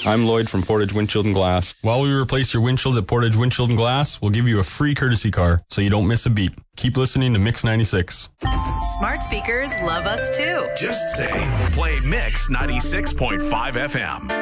I'm Lloyd from Portage Windshield and Glass. While we replace your windshields at Portage Windshield and Glass, we'll give you a free courtesy car so you don't miss a beat. Keep listening to Mix 96. Smart speakers love us too. Just say, play Mix 96.5 FM.